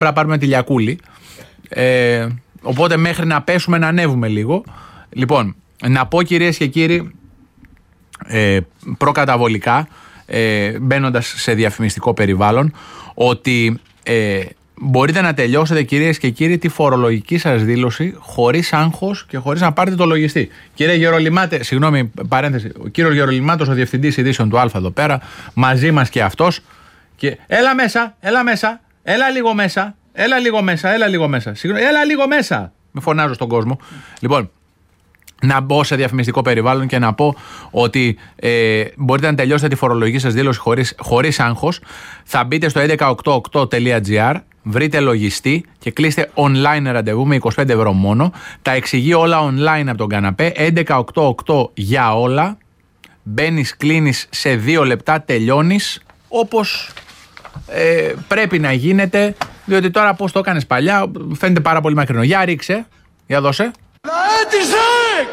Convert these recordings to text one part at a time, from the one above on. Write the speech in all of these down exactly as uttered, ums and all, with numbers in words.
να πάρουμε τη Λιακούλη. Ε, οπότε μέχρι να πέσουμε να ανέβουμε λίγο. Λοιπόν, να πω κυρίες και κύριοι, ε, προκαταβολικά, ε, μπαίνοντας σε διαφημιστικό περιβάλλον, ότι ε, μπορείτε να τελειώσετε κυρίες και κύριοι τη φορολογική σας δήλωση χωρίς άγχος και χωρίς να πάρετε το λογιστή. Κύριε Γερολυμάτε, συγγνώμη, παρένθεση, ο κύριος Γερολυμάτος, ο διευθυντής ειδήσεων του Αλφα εδώ πέρα, μαζί μας και αυτός. Και έλα μέσα, έλα μέσα, έλα λίγο μέσα, έλα λίγο μέσα, έλα λίγο μέσα. Συγγνώμη, έλα λίγο μέσα. Με φωνάζω στον κόσμο. Λοιπόν, να μπω σε διαφημιστικό περιβάλλον και να πω ότι ε, μπορείτε να τελειώσετε τη φορολογική σας δήλωση χωρίς, χωρίς άγχος. Θα μπείτε στο έντεκα ογδόντα οκτώ τελεία τζι άρ, βρείτε λογιστή και κλείστε online ραντεβού με είκοσι πέντε ευρώ μόνο. Τα εξηγεί όλα online από τον καναπέ. έντεκα ογδόντα οκτώ για όλα. Μπαίνεις, κλείνεις σε δύο λεπτά, τελειώνεις όπως ε, πρέπει να γίνεται. Διότι τώρα πώς το έκανες παλιά φαίνεται πάρα πολύ μακρινό. Για ρίξε, για δώσε. Λαέ της ΑΕΚ!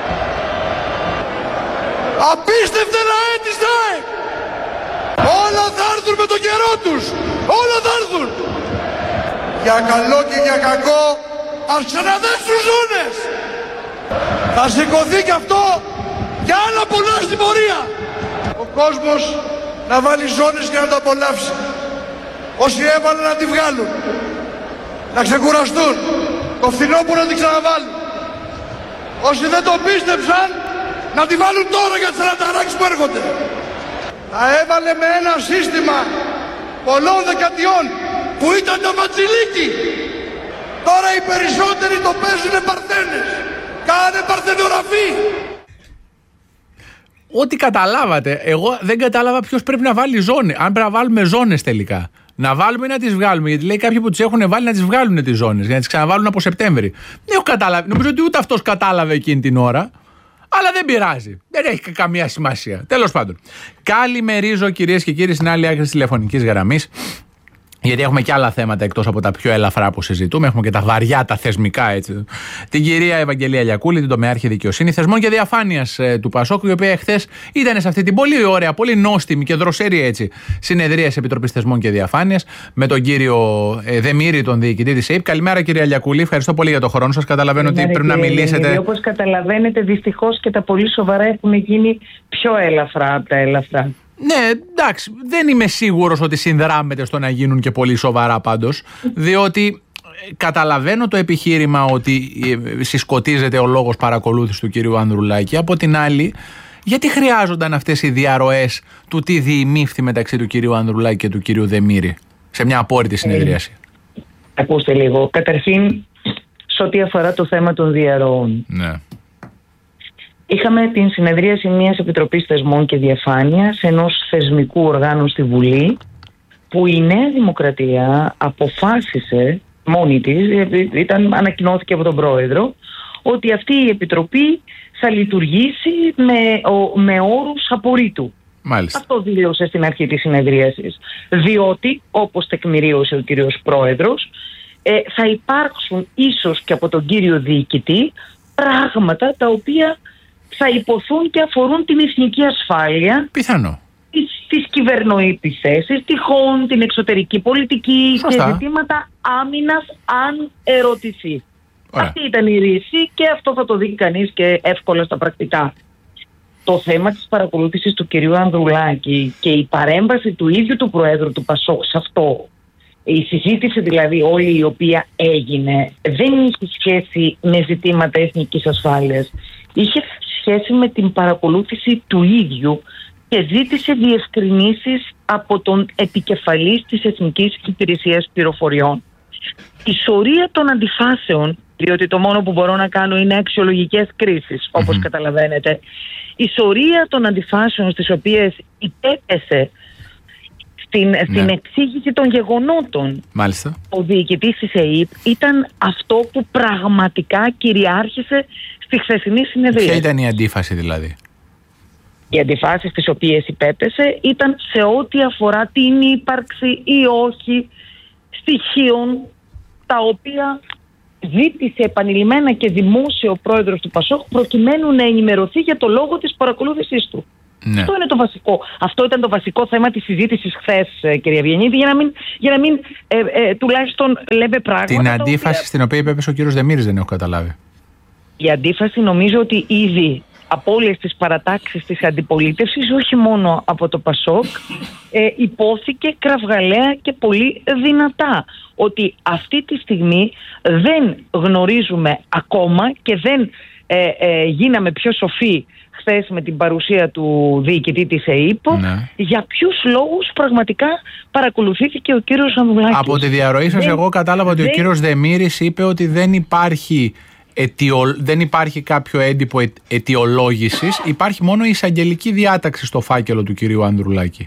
Απίστευτε λαέ της ΑΕΚ! Όλα θα έρθουν με τον καιρό τους! Όλα θα έρθουν! Για καλό και για κακό ας ξαναδέσουν ζώνες! Θα σηκωθεί κι αυτό για άλλα πολλά στην πορεία! Ο κόσμος να βάλει ζώνες και να το απολαύσει. Όσοι έβαλαν να τη βγάλουν. Να ξεκουραστούν. Το φθινόπωρο να την ξαναβάλουν. Όσοι δεν το πίστεψαν, να τη βάλουν τώρα για τις αναταράξεις που έρχονται. Τα έβαλε με ένα σύστημα πολλών δεκατιών που ήταν το ματσιλίκι. Τώρα οι περισσότεροι το παίζουνε παρθένες. Κάνε παρθενογραφή. Ό,τι καταλάβατε, εγώ δεν κατάλαβα ποιος πρέπει να βάλει ζώνες. Αν πρέπει να βάλουμε ζώνες τελικά. Να βάλουμε ή να τις βγάλουμε. Γιατί λέει κάποιοι που τις έχουν βάλει να τις βγάλουν τις ζώνες. Για να τις ξαναβάλουν από Σεπτέμβρη. Δεν έχω καταλάβει. Νομίζω ότι ούτε αυτός κατάλαβε εκείνη την ώρα. Αλλά δεν πειράζει. Δεν έχει καμία σημασία. Τέλος πάντων. Καλημερίζω κυρίες και κύριοι στην άλλη άκρη της τηλεφωνικής γραμμής. Γιατί έχουμε και άλλα θέματα εκτός από τα πιο ελαφρά που συζητούμε. Έχουμε και τα βαριά, τα θεσμικά έτσι. Την κυρία Ευαγγελία Λιακούλη, την τομεάρχη δικαιοσύνη, θεσμών και διαφάνειας ε, του Πασόκ, η οποία εχθές ήταν σε αυτή την πολύ ωραία, πολύ νόστιμη και δροσερή έτσι συνεδρία της Επιτροπής Θεσμών και Διαφάνειας με τον κύριο ε, Δεμήρη, τον διοικητή της ΕΕΠ. Καλημέρα κυρία Λιακούλη, ευχαριστώ πολύ για τον χρόνο σας. Καταλαβαίνω ότι πρέπει να μιλήσετε. Όπως καταλαβαίνετε, δυστυχώς και τα πολύ σοβαρά έχουν γίνει πιο ελαφρά από τα ελαφρά. Ναι, εντάξει, δεν είμαι σίγουρος ότι συνδράμεται στο να γίνουν και πολύ σοβαρά πάντως, διότι καταλαβαίνω το επιχείρημα ότι συσκοτίζεται ο λόγος παρακολούθησης του κυρίου Ανδρουλάκη. Από την άλλη, γιατί χρειάζονταν αυτές οι διαρροές του τι διημήφθη μεταξύ του κυρίου Ανδρουλάκη και του κυρίου Δεμήρη σε μια απόρριτη συνεδρίαση? Ε, ακούστε λίγο. Καταρχήν, σε ό,τι αφορά το θέμα των διαρροών. Ναι. Είχαμε την συνεδρίαση μιας Επιτροπής Θεσμών και Διαφάνειας, ενός θεσμικού οργάνου στη Βουλή, που η Νέα Δημοκρατία αποφάσισε μόνη της, ήταν, ανακοινώθηκε από τον Πρόεδρο, ότι αυτή η Επιτροπή θα λειτουργήσει με, ο, με όρους απορρίτου. Μάλιστα. Αυτό δήλωσε στην αρχή της συνεδρίασης. Διότι, όπως τεκμηρίωσε ο κύριος Πρόεδρος, ε, θα υπάρξουν ίσως και από τον κύριο Διοικητή πράγματα τα οποία θα υποθούν και αφορούν την εθνική ασφάλεια. Πιθανό. Τις, τις κυβερνοεπιθέσεις, τυχόν την εξωτερική πολιτική. Σωστά. Και ζητήματα άμυνας αν ερωτηθεί. Ωραία. Αυτή ήταν η ρίση και αυτό θα το δει κανείς και εύκολα στα πρακτικά. Το θέμα της παρακολούθησης του κυρίου Ανδρουλάκη και η παρέμβαση του ίδιου του Προέδρου του Πασόκ σε αυτό, η συζήτηση δηλαδή όλη η οποία έγινε, δεν είχε σχέση με ζητήματα εθνικής ασφάλειας. Είχε σχέση με την παρακολούθηση του ίδιου και ζήτησε διευκρινήσεις από τον επικεφαλής της Εθνικής Υπηρεσίας Πληροφοριών. Η σωρία των αντιφάσεων, διότι το μόνο που μπορώ να κάνω είναι αξιολογικές κρίσεις, όπως mm-hmm. καταλαβαίνετε, η σωρία των αντιφάσεων στις οποίες υπέπεσε στην, ναι. στην εξήγηση των γεγονότων, μάλιστα, ο διοικητής της ΕΕΠ ήταν αυτό που πραγματικά κυριάρχησε στη χθεσινή συνεδρία. Ποια ήταν η αντίφαση δηλαδή? Οι αντιφάσεις στις οποίες υπέπεσε ήταν σε ό,τι αφορά την ύπαρξη ή όχι στοιχείων τα οποία ζήτησε επανειλημμένα και δημόσιο ο πρόεδρος του Πασόκ προκειμένου να ενημερωθεί για το λόγο της παρακολούθησής του. Ναι. Αυτό είναι το βασικό. Αυτό ήταν το βασικό θέμα της συζήτησης χθες, κυρία Ευγενίδη, για να μην, για να μην ε, ε, τουλάχιστον λέμε πράγματα. Την αντίφαση οποία... στην οποία έπεσε ο κύριος Δεμήρης δεν έχω καταλάβει. Η αντίφαση νομίζω ότι ήδη από όλες τις παρατάξεις της αντιπολίτευσης, όχι μόνο από το Πασόκ, ε, υπόθηκε κραυγαλαία και πολύ δυνατά ότι αυτή τη στιγμή δεν γνωρίζουμε ακόμα και δεν ε, ε, γίναμε πιο σοφοί χθες με την παρουσία του διοικητή της ΕΥΠΟ, ναι. για ποιους λόγους πραγματικά παρακολουθήθηκε ο κύριος Ανδρουλάκης. Από τη διαρροή σας δεν, εγώ κατάλαβα ότι δεν... ο κύριος Δεμήρης είπε ότι δεν υπάρχει, αιτιο... δεν υπάρχει κάποιο έντυπο αιτ... αιτιολόγησης, υπάρχει μόνο η εισαγγελική διάταξη στο φάκελο του κυρίου Ανδρουλάκη.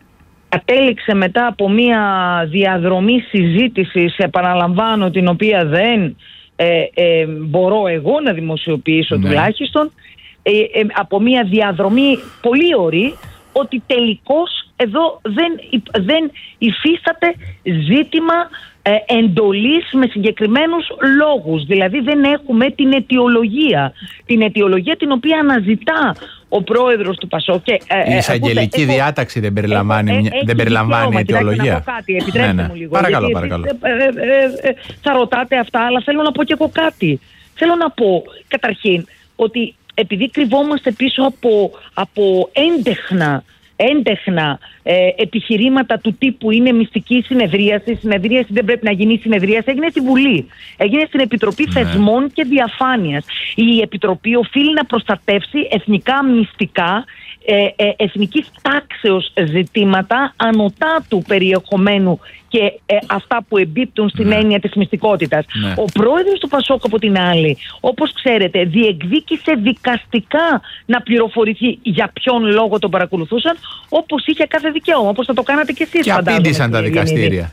Κατέληξε μετά από μια διαδρομή συζήτησης, επαναλαμβάνω, την οποία δεν ε, ε, μπορώ εγώ να δημοσιοποιήσω, ναι. τουλάχιστον, Ε, ε, από μια διαδρομή πολύ ωρή, ότι τελικώς εδώ δεν, δεν υφίσταται ζήτημα ε, εντολής με συγκεκριμένους λόγους. Δηλαδή δεν έχουμε την αιτιολογία. Την αιτιολογία την οποία αναζητά ο πρόεδρος του Πασόκ. Και, ε, η εισαγγελική έχω, διάταξη δεν περιλαμβάνει, έχω, ε, δεν περιλαμβάνει αιτιολογία. Να πω κάτι, επιτρέψτε ναι, ναι. μου λίγο. Παρακαλώ, γιατί, παρακαλώ. Ε, ε, ε, ε, θα ρωτάτε αυτά, αλλά θέλω να πω και εγώ κάτι. Θέλω να πω καταρχήν ότι επειδή κρυβόμαστε πίσω από, από έντεχνα, έντεχνα ε, επιχειρήματα του τύπου είναι μυστική συνεδρίαση, συνεδρίαση δεν πρέπει να γίνει συνεδρίαση, έγινε στη Βουλή, έγινε στην Επιτροπή ναι. Θεσμών και Διαφάνειας. Η Επιτροπή οφείλει να προστατεύσει εθνικά μυστικά, ε, ε, εθνικής τάξεως ζητήματα ανωτά του περιεχομένου και ε, αυτά που εμπίπτουν στην ναι. έννοια της μυστικότητας. Ναι. Ο πρόεδρος του Πασόκ, από την άλλη, όπως ξέρετε, διεκδίκησε δικαστικά να πληροφορηθεί για ποιον λόγο τον παρακολουθούσαν, όπως είχε κάθε δικαίωμα, όπως θα το κάνατε και εσείς. Και απήντησαν τα δικαστήρια.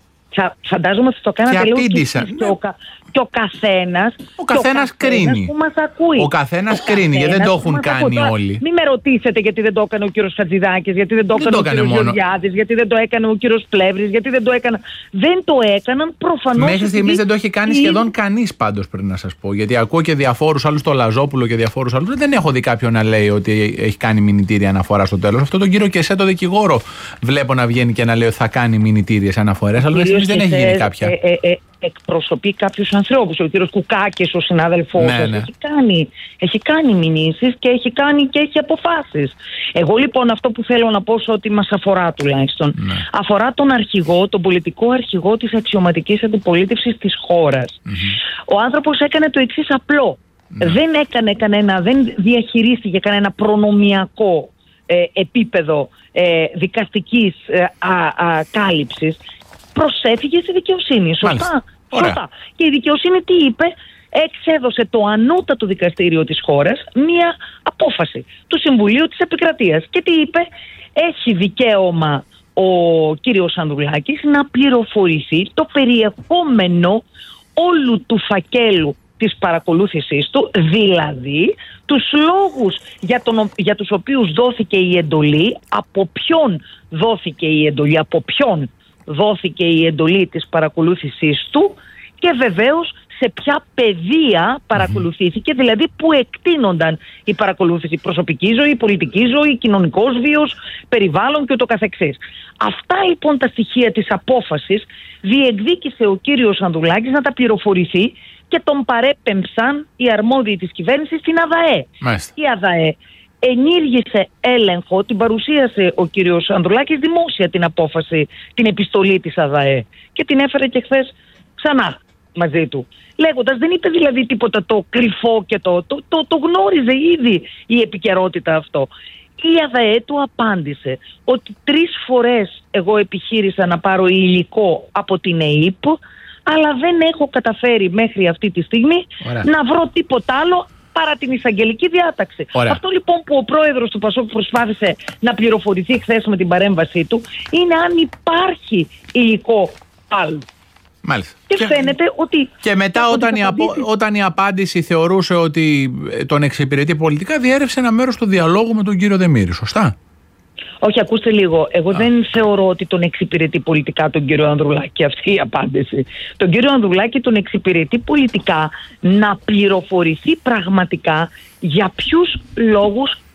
Φαντάζομαι ότι το κάνατε λίγο και, και, ο, και ο καθένας ο καθένας κρίνει που μας ακούει. Ο καθένας κρίνει, γιατί δεν το έχουν κάνει όλοι. Μην με ρωτήσετε γιατί δεν το έκανε ο κύριος Χατζηδάκης, γιατί δεν το δεν έκανε το ο κύριος Γεωργιάδης, γιατί δεν το έκανε ο κύριος Πλεύρης, γιατί δεν το έκαναν. Δεν το έκαναν προφανώς. Μέχρι στιγμής δεν το έχει κάνει σχεδόν κανείς, πάντως πρέπει να σας πω. Γιατί ακούω και διαφόρους άλλους, το Λαζόπουλο και διαφόρους άλλους. Δεν έχω δει κάποιον να λέει ότι έχει κάνει μηνυτήρια αναφορά στο τέλος. Αυτό τον κύριο Κεσέ, το δικηγόρο, βλέπω να βγαίνει και να λέει ότι θα κάνει μηνυτήριες αναφορές, αλλά δεν έχει γίνει κάποια. Ε, ε, ε, εκπροσωπεί κάποιους ανθρώπους. Ο κύριος Κουκάκης, ο συνάδελφός ναι, σας, ναι. Έχει, κάνει, έχει κάνει μηνύσεις και έχει κάνει και έχει αποφάσεις. Εγώ λοιπόν αυτό που θέλω να πω σε ό,τι μας αφορά τουλάχιστον, ναι. αφορά τον αρχηγό, τον πολιτικό αρχηγό της αξιωματικής αντιπολίτευσης της χώρας. Mm-hmm. Ο άνθρωπος έκανε το εξής απλό. Ναι. Δεν έκανε κανένα, δεν διαχειρίστηκε κανένα προνομιακό ε, επίπεδο ε, δικαστικής ε, α, α, κάλυψης. Προσέφυγε στη δικαιοσύνη. Σωστά. Σωστά. Και η δικαιοσύνη τι είπε? Εξέδωσε το ανώτατο δικαστήριο της χώρας μία απόφαση του Συμβουλίου της Επικρατείας. Και τι είπε? Έχει δικαίωμα ο κύριος Ανδρουλάκης να πληροφορηθεί το περιεχόμενο όλου του φακέλου της παρακολούθησής του, δηλαδή τους λόγους για, τον, για τους οποίους δόθηκε η εντολή, από ποιον δόθηκε η εντολή, από ποιον δόθηκε η εντολή της παρακολούθησής του και βεβαίως σε ποια πεδία παρακολουθήθηκε, δηλαδή που εκτείνονταν η παρακολούθηση, προσωπική ζωή, πολιτική ζωή, κοινωνικός βίος, περιβάλλον και ούτω καθεξής. Αυτά λοιπόν τα στοιχεία της απόφασης διεκδίκησε ο κύριος Ανδρουλάκης να τα πληροφορηθεί και τον παρέπεμψαν οι αρμόδιοι της κυβέρνησης στην ΑΔΑΕ. Μάλιστα. Η ΑΔΑΕ ενήργησε έλεγχο, την παρουσίασε ο κύριος Ανδρουλάκης δημόσια την απόφαση, την επιστολή της ΑΔΑΕ και την έφερε και χθες ξανά μαζί του. Λέγοντας, δεν είπε δηλαδή τίποτα το κρυφό και το, το, το, το γνώριζε ήδη η επικαιρότητα αυτό. Η ΑΔΑΕ του απάντησε ότι τρεις φορές εγώ επιχείρησα να πάρω υλικό από την ΕΥΠ, αλλά δεν έχω καταφέρει μέχρι αυτή τη στιγμή Ωραία. να βρω τίποτα άλλο παρά την εισαγγελική διάταξη. Ωραία. Αυτό λοιπόν που ο πρόεδρος του Πασόκ προσπάθησε να πληροφορηθεί χθες με την παρέμβασή του είναι αν υπάρχει υλικό άλλο. Μάλιστα. Και, και φαίνεται ότι... Και μετά όταν η, απο... όταν η απάντηση θεωρούσε ότι τον εξυπηρετεί πολιτικά, διέρευσε ένα μέρος του διαλόγου με τον κύριο Δεμήρη, σωστά? Όχι, ακούστε λίγο. Εγώ Α. δεν θεωρώ ότι τον εξυπηρετεί πολιτικά τον κύριο Ανδρουλάκη αυτή η απάντηση. Τον κύριο Ανδρουλάκη τον εξυπηρετεί πολιτικά να πληροφορηθεί πραγματικά για ποιους λόγους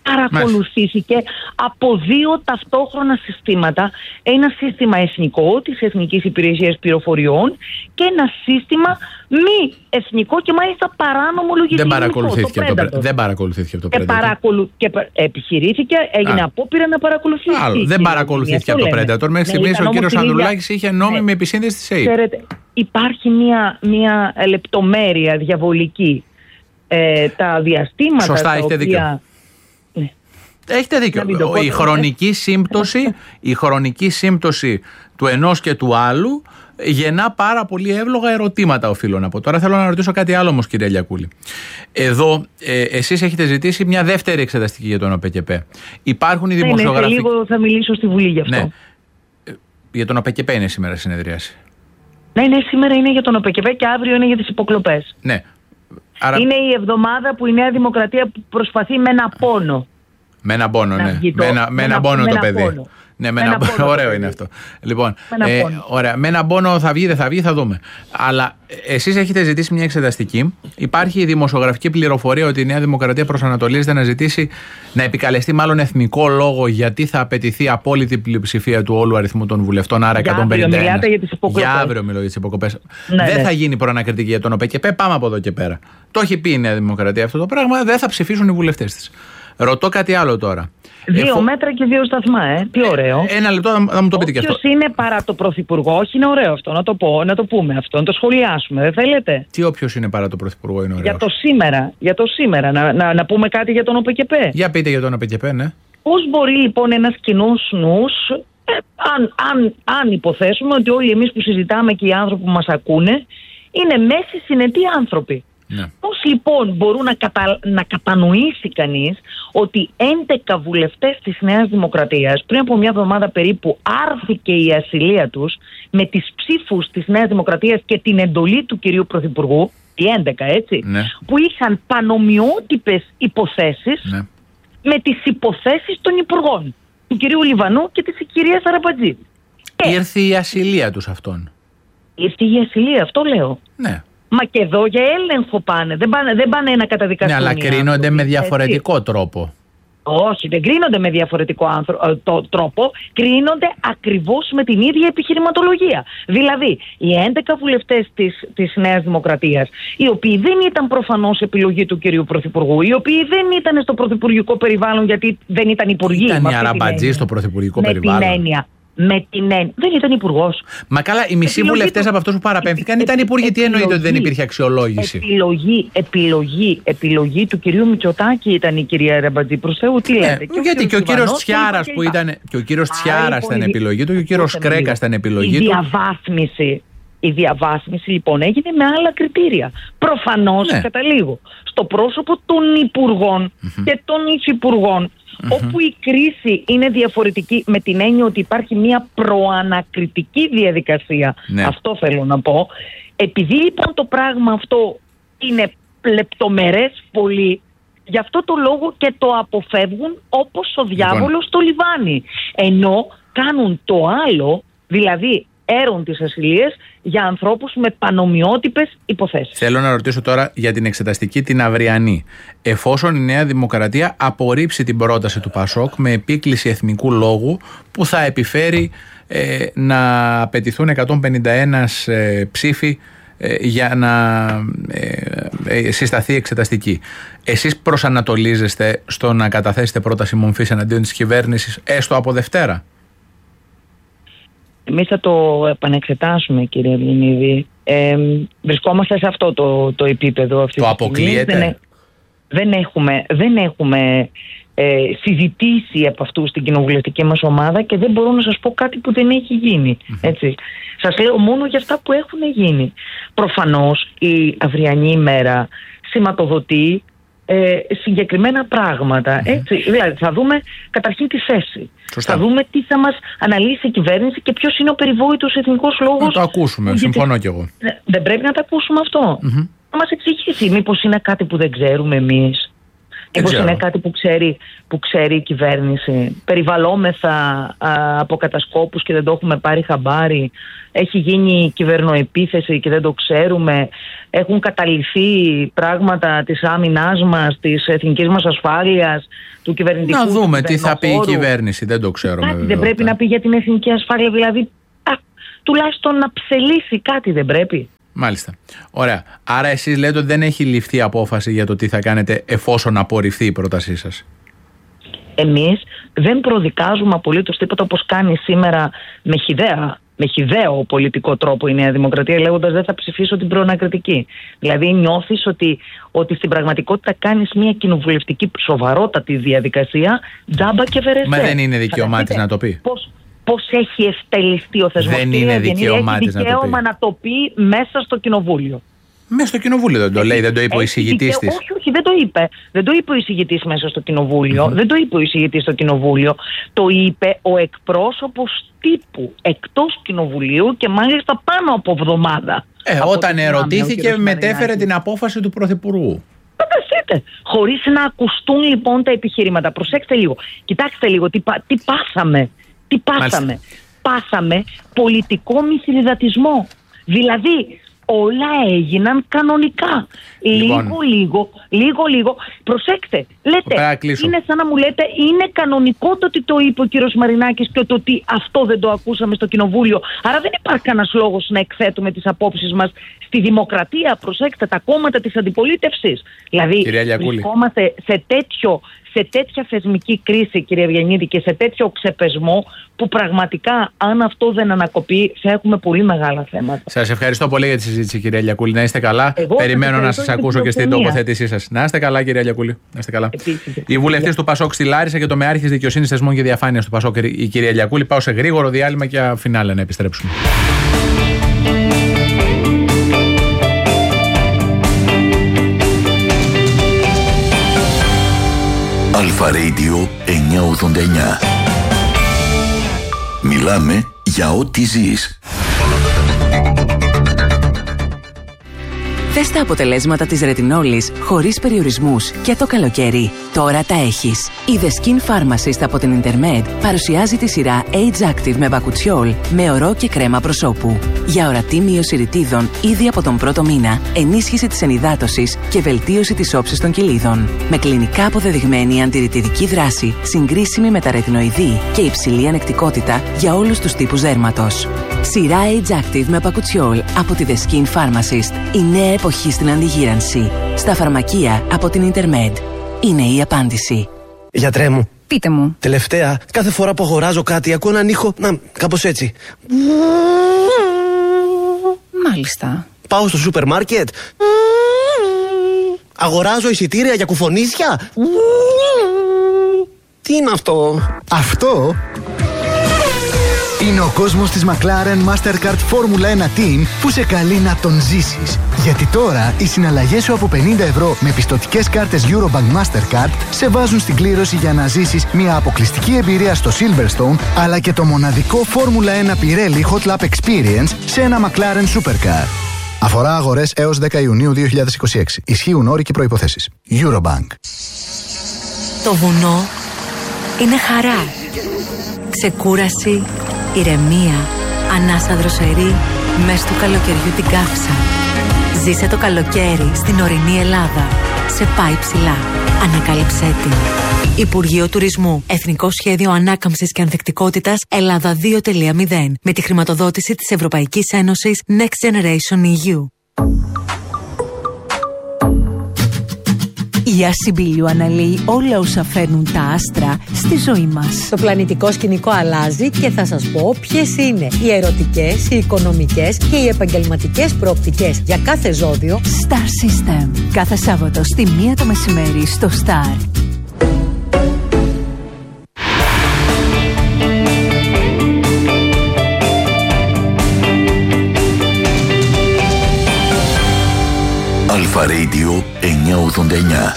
παρακολουθήσει και από δύο ταυτόχρονα συστήματα, ένα σύστημα εθνικό της Εθνικής Υπηρεσίας Πληροφοριών και ένα σύστημα μη εθνικό και μάλιστα παράνομο λογισμικό. Δεν παρακολουθήθηκε αυτό το, δεν παρακολουθήθηκε αυτό το Predator. Παρακολου... Και επιχειρήθηκε, έγινε Α. απόπειρα να παρακολουθήσει. Άλλο. Δεν παρακολουθήθηκε από το Predator. Μέχρι στιγμής ο κύριος Ανδρουλάκης είχε νόμιμη ναι. επισύνδεση της ΕΕΠ. Ξέρετε, υπάρχει μια, μια λεπτομέρεια διαβολική. Ε, τα διαστήματα. Σωστά, τα έχετε οποία... δίκιο. Ναι. Έχετε δίκιο. Πω, η, χρονική ναι. σύμπτωση, η χρονική σύμπτωση του ενός και του άλλου γεννά πάρα πολύ εύλογα ερωτήματα, οφείλω να πω. Τώρα θέλω να ρωτήσω κάτι άλλο όμως, κύριε Λιακούλη. Εδώ ε, εσείς έχετε ζητήσει μια δεύτερη εξεταστική για τον ΟΠΕΚΕΠΕ. Υπάρχουν οι δημοσιογραφικοί. Ναι, ναι, λίγο θα μιλήσω στη Βουλή γι' αυτό. Ναι. Για τον ΟΠΕΚΕΠΕ είναι σήμερα συνεδρίαση. Ναι, ναι, σήμερα είναι για τον ΟΠΕΚΕΠΕ και αύριο είναι για τις υποκλοπές. Ναι. Άρα... Είναι η εβδομάδα που η Νέα Δημοκρατία προσπαθεί με ένα πόνο. Με ένα πόνο, ναι. Με ένα, με ένα πόνο το παιδί. Πόνο. Ναι, με ένα πόνο. Ωραίο είναι αυτό. Λοιπόν, με ένα, ε, ωραία. Με ένα πόνο θα βγει, δεν θα βγει, θα δούμε. Αλλά εσείς έχετε ζητήσει μια εξεταστική. Υπάρχει η δημοσιογραφική πληροφορία ότι η Νέα Δημοκρατία προσανατολίζεται να ζητήσει να επικαλεστεί μάλλον εθνικό λόγο, γιατί θα απαιτηθεί απόλυτη πλειοψηφία του όλου αριθμού των βουλευτών, άρα εκατόν πενήντα ένα. Για, για αύριο μιλώ για τις υποκοπές. Ναι, δεν ναι. θα γίνει προανακριτική για τον ΟΠΕΚΕΠΕ. Πάμε από εδώ και πέρα. Το έχει πει η Νέα Δημοκρατία αυτό το πράγμα. Δεν θα ψηφίσουν οι βουλευτές της. Ρωτώ κάτι άλλο τώρα. Δύο Εφο... μέτρα και δύο σταθμά, ε. Τι ωραίο. Ένα λεπτό θα μου το πείτε και αυτό. Ποιος είναι παρά το Πρωθυπουργό, όχι είναι ωραίο αυτό, να το πω, να το πούμε αυτό, να το σχολιάσουμε, δεν θέλετε. Τι όποιος είναι παρά το Πρωθυπουργό είναι ωραίο. Για το σήμερα, για το σήμερα, να, να, να πούμε κάτι για τον ΟΠΕΚΕΠΕ. Για πείτε για τον ΟΠΕΚΕΠΕ, ναι. Πώς μπορεί λοιπόν ένας κοινός νους, ε, αν, αν, αν υποθέσουμε ότι όλοι εμείς που συζητάμε και οι άνθρωποι που μας ακούνε, είναι μέση συνετοί άνθρωποι. Ναι. Πώς λοιπόν μπορούν να, κατα... να κατανοήσει κανείς ότι έντεκα βουλευτές της Νέας Δημοκρατίας πριν από μια εβδομάδα περίπου άρθηκε η ασυλία τους με τις ψήφους της Νέας Δημοκρατίας και την εντολή του κυρίου Πρωθυπουργού, οι έντεκα έτσι, ναι. που είχαν πανομοιότυπες υποθέσεις ναι. με τις υποθέσεις των υπουργών του κυρίου Λιβανού και της κυρίας Αραμπατζή. Ήρθε η ασυλία τους αυτών. Ήρθε η ασυλία, αυτό λέω. Ναι. Μα και εδώ για έλεγχο πάνε. Δεν πάνε, δεν πάνε να καταδικαστούν. Ναι, αλλά κρίνονται άνθρωποι, με διαφορετικό έτσι. τρόπο. Όχι, δεν κρίνονται με διαφορετικό άνθρω... το, τρόπο. Κρίνονται ακριβώς με την ίδια επιχειρηματολογία. Δηλαδή, οι έντεκα βουλευτές της, της Νέας Δημοκρατίας, οι οποίοι δεν ήταν προφανώς επιλογή του κυρίου Πρωθυπουργού, οι οποίοι δεν ήταν στο πρωθυπουργικό περιβάλλον γιατί δεν ήταν υπουργοί. Ήταν η Αραμπατζή στο πρωθυπουργικό με περιβάλλον. Την έννοια. Με την έννοια. Δεν ήταν υπουργός. Μα καλά, οι μισοί βουλευτές από αυτούς που παραπέμφθηκαν ήταν υπουργοί. Τι εννοείται ότι δεν υπήρχε αξιολόγηση. Επιλογή, επιλογή, επιλογή του κυρίου Μητσοτάκη ήταν η κυρία Αραμπατζή. Προς Θεού, τι λέτε. Ε, και γιατί και ο κύριος Τσιάρας που ήταν. Και ο κύριος Τσιάρας ήταν επιλογή του και ο κύριος Κρέκας ήταν επιλογή του. Η διαβάθμιση. Η διαβάθμιση λοιπόν έγινε με άλλα κριτήρια. Προφανώς, ναι. καταλήγω, στο πρόσωπο των υπουργών mm-hmm. και των υφυπουργών, mm-hmm. όπου η κρίση είναι διαφορετική με την έννοια ότι υπάρχει μια προανακριτική διαδικασία. Ναι. Αυτό θέλω να πω. Επειδή λοιπόν το πράγμα αυτό είναι λεπτομερές πολύ, γι' αυτό το λόγο και το αποφεύγουν όπως ο διάβολος λοιπόν. στο λιβάνι. Ενώ κάνουν το άλλο, δηλαδή έρουν τις ασυλίες για ανθρώπους με πανομοιότυπες υποθέσεις. Θέλω να ρωτήσω τώρα για την εξεταστική την αυριανή. Εφόσον η Νέα Δημοκρατία απορρίψει την πρόταση του ΠΑΣΟΚ με επίκληση εθνικού λόγου που θα επιφέρει ε, να απαιτηθούν εκατόν πενήντα ένα ε, ψήφοι ε, για να ε, ε, συσταθεί εξεταστική. Εσείς προσανατολίζεστε στο να καταθέσετε πρόταση μομφής εναντίον της κυβέρνησης έστω από Δευτέρα? Εμείς θα το επανεξετάσουμε, κύριε Ευληνίδη. Ε, βρισκόμαστε σε αυτό το, το επίπεδο αυτή το αποκλείεται. Δεν, δεν έχουμε, δεν έχουμε ε, συζητήσει από αυτού στην κοινοβουλευτική μας ομάδα και δεν μπορώ να σας πω κάτι που δεν έχει γίνει. Mm-hmm. Έτσι. Σας λέω μόνο για αυτά που έχουν γίνει. Προφανώς η αυριανή ημέρα σηματοδοτεί Ε, συγκεκριμένα πράγματα. Mm-hmm. Έτσι. Δηλαδή θα δούμε καταρχήν τη θέση. Σωστά. Θα δούμε τι θα μας αναλύσει η κυβέρνηση και ποιος είναι ο περιβόητος εθνικός λόγος. Να το ακούσουμε, γιατί... συμφωνώ κι εγώ. Δεν πρέπει να το ακούσουμε αυτό. Mm-hmm. Να μας εξηγήσει μήπως είναι κάτι που δεν ξέρουμε εμείς. Μήπως είναι κάτι που ξέρει, που ξέρει η κυβέρνηση? Περιβαλλόμεθα α, από κατασκόπους και δεν το έχουμε πάρει χαμπάρι. Έχει γίνει κυβερνοεπίθεση και δεν το ξέρουμε. Έχουν καταληφθεί πράγματα της άμυνάς μας, της εθνικής μας ασφάλειας, του κυβερνητικού. Να δούμε τι θα πει η κυβέρνηση, δεν το ξέρουμε. Κάτι δεν πρέπει να πει για την εθνική ασφάλεια, δηλαδή α, τουλάχιστον να ψελίσει κάτι δεν πρέπει? Μάλιστα. Ωραία. Άρα εσείς λέτε ότι δεν έχει ληφθεί απόφαση για το τι θα κάνετε εφόσον απορριφθεί η πρότασή σας. Εμείς δεν προδικάζουμε απολύτως τίποτα, όπως κάνει σήμερα με χυδαία, με χυδαίο πολιτικό τρόπο η Νέα Δημοκρατία, λέγοντας δεν θα ψηφίσω την προανακριτική. Δηλαδή νιώθεις ότι, ότι στην πραγματικότητα κάνεις μια κοινοβουλευτική σοβαρότατη διαδικασία τζάμπα και βερεσέ. Μα δεν είναι δικαίωμά της να το πει. Πώς, πώς έχει ευτελιστεί ο θεσμός? Δεν είναι δικαίωμά της να το πει. Έχει δικαίωμα να το πει μέσα στο κοινοβούλιο. Μέσα στο κοινοβούλιο δεν το λέει, δεν το είπε ο εισηγητής της. Όχι, όχι, δεν το είπε. Δεν το είπε ο εισηγητής μέσα στο κοινοβούλιο. Mm-hmm. Δεν το είπε ο εισηγητής στο κοινοβούλιο. Το είπε ο εκπρόσωπος τύπου εκτός κοινοβουλίου και μάλιστα πάνω από εβδομάδα. Ε, από όταν ερωτήθηκε, μετέφερε την απόφαση του Πρωθυπουργού. Φανταστείτε. Χωρίς να ακουστούν λοιπόν τα επιχειρήματα. Προσέξτε λίγο. Κοιτάξτε λίγο τι, τι πάθαμε. Τι πάθαμε. Μάλιστα. Πάθαμε πολιτικό μυθιλιδατισμό. Δηλαδή όλα έγιναν κανονικά. Λοιπόν. Λίγο, λίγο, λίγο, λίγο. Προσέξτε, λέτε, είναι σαν να μου λέτε, είναι κανονικό το ότι το είπε ο κύριος Μαρινάκης και το ότι αυτό δεν το ακούσαμε στο κοινοβούλιο. Άρα δεν υπάρχει κανένας λόγος να εκθέτουμε τις απόψεις μας στη δημοκρατία. Προσέξτε, τα κόμματα της αντιπολίτευσης. Δηλαδή, βρισκόμαστε σε τέτοιο... σε τέτοια θεσμική κρίση, κύριε Ευγενίδη, και σε τέτοιο ξεπεσμό που πραγματικά αν αυτό δεν ανακοπεί θα έχουμε πολύ μεγάλα θέματα. Σας ευχαριστώ πολύ για τη συζήτηση, κυρία Λιακούλη. Να είστε καλά. Εγώ περιμένω να σας ακούσω και στην τοποθέτησή σας. Να είστε καλά, κυρία Λιακούλη. Να είστε καλά. Επίσης, η βουλευτής του Πασόκ στη Λάρισα και το μεάρχης δικαιοσύνης, θεσμών και διαφάνειας του Πασόκ, η κυρία Λιακούλη. Πάω σε γρήγορο διάλειμμα και φινάλε να επιστρέψουμε. Αλφα Radio εννιακόσια ογδόντα εννιά. Μιλάμε για ό,τι ζεις. Θες τα αποτελέσματα της ρετινόλης χωρίς περιορισμούς και το καλοκαίρι. Τώρα τα έχεις. Η The Skin Pharmacist από την Intermed παρουσιάζει τη σειρά Age Active με βακουτσιόλ με ορό και κρέμα προσώπου. Για ορατή μείωση ρητίδων ήδη από τον πρώτο μήνα, ενίσχυση της ενυδάτωσης και βελτίωση της όψης των κοιλίδων. Με κλινικά αποδεδειγμένη αντιρρητιδική δράση, συγκρίσιμη με τα ρετινοειδή και υψηλή ανεκτικότητα για όλους τους τύπους δέρματος. Σειρά Age Active με βακουτσιόλ από τη The Skin Pharmacist. Η νέα εποχή στην αντιγύρανση. Στα φαρμακεία από την Intermed. Είναι η απάντηση. Γιατρέ μου. Πείτε μου. Τελευταία, κάθε φορά που αγοράζω κάτι, ακούω έναν ήχο, να, κάπως έτσι. Μάλιστα. Πάω στο σούπερ μάρκετ. Αγοράζω εισιτήρια για κουφονίσια. Τι είναι αυτό? Αυτό είναι ο κόσμος της McLaren Mastercard Formula ένα Team που σε καλεί να τον ζήσεις. Γιατί τώρα οι συναλλαγές σου από πενήντα ευρώ με πιστωτικές κάρτες Eurobank Mastercard σε βάζουν στην κλήρωση για να ζήσεις μια αποκλειστική εμπειρία στο Silverstone, αλλά και το μοναδικό Formula ένα Pirelli Hot Lap Experience σε ένα McLaren Supercar. Αφορά αγορές έως δέκα Ιουνίου δύο χιλιάδες είκοσι έξι. Ισχύουν όροι και προϋποθέσεις. Eurobank. Το βουνό είναι χαρά, ξεκούραση, ηρεμία, ανάσα δροσερή, μες του καλοκαιριού την καύσα. Ζήσε το καλοκαίρι στην ορεινή Ελλάδα. Σε πάει ψηλά. Ανακάλυψέ την. Υπουργείο Τουρισμού. Εθνικό Σχέδιο Ανάκαμψης και Ανθεκτικότητας Ελλάδα δύο κόμμα μηδέν. Με τη χρηματοδότηση της Ευρωπαϊκής Ένωσης Next Generation ι γιου. Η Ασυμπήλιο αναλύει όλα όσα φέρνουν τα άστρα στη ζωή μας. Το πλανητικό σκηνικό αλλάζει και θα σας πω ποιες είναι οι ερωτικές, οι οικονομικές και οι επαγγελματικές προοπτικές για κάθε ζώδιο. Star System. Κάθε Σάββατο στη μία το μεσημέρι στο Star. Αλφα Radio εννιακόσια ογδόντα εννιά.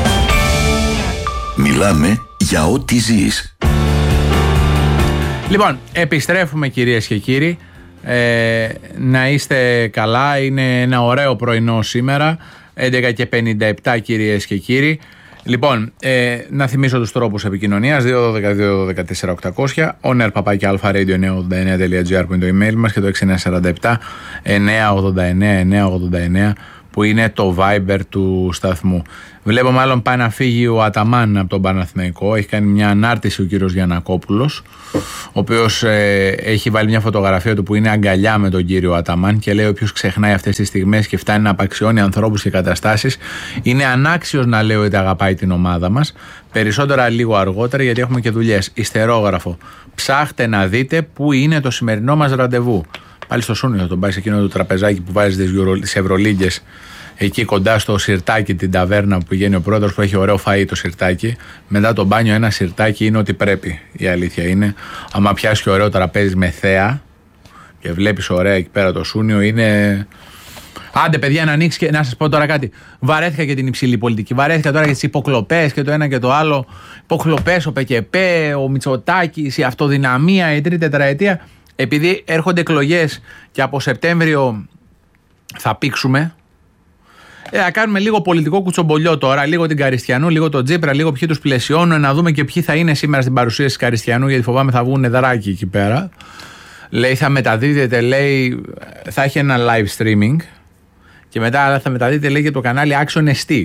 Μιλάμε για ό,τι ζεις. Λοιπόν, επιστρέφουμε κυρίες και κύριοι. Ε, να είστε καλά. Είναι ένα ωραίο πρωινό σήμερα. έντεκα και πενήντα επτά κυρίες και κύριοι. Λοιπόν, ε, να θυμίσω τους τρόπους επικοινωνίας: δύο δώδεκα δύο δώδεκα τέσσερα οκτακόσια, oner παπάκι αλφα radio εννιακόσια ογδόντα εννέα τελεία τζι άρ που είναι το email μας, και το έξι εννιά τέσσερα επτά εννιακόσια ογδόντα εννέα εννιακόσια ογδόντα εννέα που είναι το Viber του σταθμού. Βλέπω μάλλον πάει να φύγει ο Αταμάν από τον Παναθηναϊκό. Έχει κάνει μια ανάρτηση ο κύριος Γιαννακόπουλος, ο οποίος ε, έχει βάλει μια φωτογραφία του που είναι αγκαλιά με τον κύριο Αταμάν και λέει: όποιος ξεχνάει αυτές τις στιγμές και φτάνει να απαξιώνει ανθρώπους και καταστάσεις, είναι ανάξιος να λέει ότι αγαπάει την ομάδα μας. Περισσότερα λίγο αργότερα, γιατί έχουμε και δουλειές. Ιστερόγραφο. Ψάχτε να δείτε πού είναι το σημερινό μας ραντεβού. Πάλι στο Σούνιο θα τον πάει σε εκείνο το τραπεζάκι που βάζει τις Ευρωλίγκες, εκεί κοντά στο σιρτάκι, την ταβέρνα που πηγαίνει ο πρόεδρος, που έχει ωραίο φαΐ το σιρτάκι. Μετά το μπάνιο ένα σιρτάκι είναι ότι πρέπει. Η αλήθεια είναι, άμα πιάσει και ωραίο τραπέζι με θέα και βλέπεις ωραία εκεί πέρα το Σούνιο, είναι. Άντε, παιδιά, να ανοίξει και να σας πω τώρα κάτι. Βαρέθηκα και την υψηλή πολιτική. Βαρέθηκα τώρα για τις υποκλοπές και το ένα και το άλλο. Υποκλοπές, ο ΠΚΠ, ο Μητσοτάκης, η αυτοδυναμία, η τρίτη τετραετία. Επειδή έρχονται εκλογές και από Σεπτέμβριο θα πήξουμε, ε, θα κάνουμε λίγο πολιτικό κουτσομπολιό τώρα, λίγο την Καριστιανού, λίγο τον Τζίπρα, λίγο ποιοι τους πλαισιώνουν, να δούμε και ποιοι θα είναι σήμερα στην παρουσίαση της Καριστιανού, γιατί φοβάμαι θα βγουν δράκι εκεί πέρα. Λέει θα μεταδίδεται, λέει θα έχει ένα live streaming και μετά θα μεταδίδεται, λέει, και το κανάλι Action ες τι.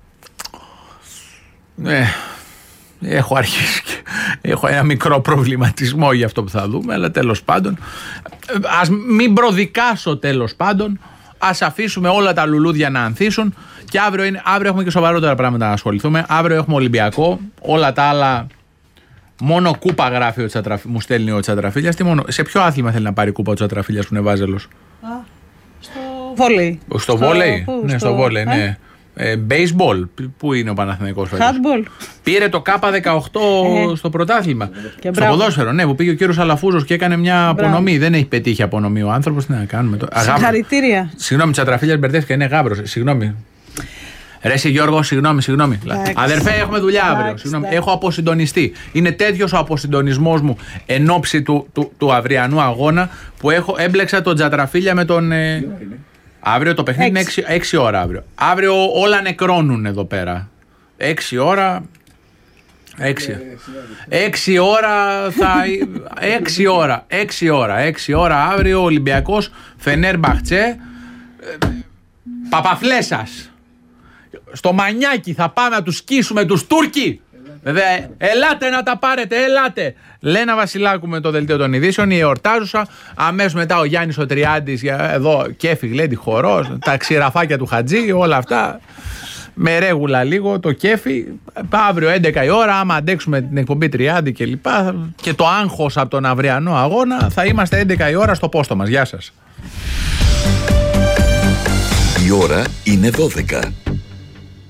Ε, έχω αρχίσει και έχω ένα μικρό προβληματισμό για αυτό που θα δούμε, αλλά τέλος πάντων ας μην προδικάσω, τέλος πάντων ας αφήσουμε όλα τα λουλούδια να ανθίσουν και αύριο, είναι, αύριο έχουμε και σοβαρότερα πράγματα να ασχοληθούμε. Αύριο έχουμε Ολυμπιακό, όλα τα άλλα μόνο κούπα γράφει ο Τσατραφ... μου στέλνει ο Τσατραφίλιας. Μόνο... σε ποιο άθλημα θέλει να πάρει κούπα ο Τσατραφίλιας που είναι βάζελος? Α, στο βόλεϊ. Στο, στο βόλεϊ, ναι, στο, στο βόλεϊ, ναι. Ε? Ε, baseball, πού είναι ο Παναθηναϊκός φέτος? Handball. Πήρε το Κάπα δεκαοκτώ ε. στο πρωτάθλημα. Και στο ποδόσφαιρο, ναι, που πήγε ο κύριος Αλαφούζος και έκανε μια μπράβο. απονομή. Δεν έχει πετύχει απονομή ο άνθρωπος. Τι να κάνουμε τώρα? Συγχαρητήρια. Συγγνώμη, Τσατραφίλιας μπερδεύτηκα, είναι γάμπρος. Συγγνώμη. Ρε εσύ Γιώργο, συγγνώμη, συγγνώμη. Αδερφέ, έχουμε δουλειά αύριο. Συγγνώμη. Έχω αποσυντονιστεί. Είναι τέτοιος ο αποσυντονισμός μου εν ώψη του, του, του αυριανού αγώνα που έχω, έμπλεξα τον Τσατραφίλια με τον. Ε, Αύριο το παιχνίδι είναι έξι ώρα αύριο. Αύριο όλα νεκρώνουν εδώ πέρα. έξι ώρα. έξι ώρα θα. έξι ώρα. έξι ώρα. έξι ώρα αύριο Ολυμπιακός Φενέρμπαχτσε. Παπαφλέσας. Στο Μανιάκι θα πάμε να τους σκίσουμε τους Τούρκοι. Βέβαια, ελάτε να τα πάρετε, ελάτε. Λένα Βασιλάκου με το δελτίο των ειδήσεων, η εορτάζουσα. Αμέσως μετά ο Γιάννης ο Τριάντης, εδώ κέφι γλέντι χορός, τα ξηραφάκια του Χατζή, όλα αυτά. Με ρέγουλα λίγο, το κέφι. Αύριο έντεκα η ώρα, άμα αντέξουμε την εκπομπή Τριάντη και λοιπά, και το άγχος από τον αυριανό αγώνα, θα είμαστε έντεκα η ώρα στο πόστο μας. Γεια σας. Η ώρα είναι δώδεκα.